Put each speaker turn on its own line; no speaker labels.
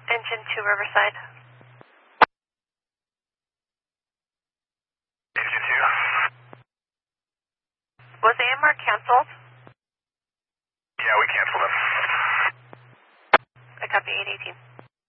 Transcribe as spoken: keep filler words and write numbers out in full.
Engine two Riverside.
Engine two.
Was A M R canceled?
Yeah, we canceled it.
I copy eight eighteen.